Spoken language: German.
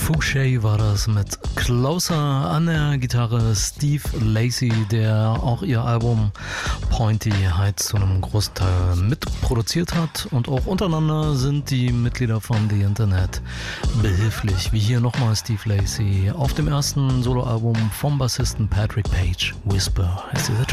Fouché war das mit Closer, an der Gitarre Steve Lacy, der auch ihr Album Pointy halt zu einem großen Teil mitproduziert hat, und auch untereinander sind die Mitglieder von The Internet behilflich, wie hier nochmal Steve Lacy auf dem ersten Soloalbum vom Bassisten Patrick Page. Whisper heißt dieser Track.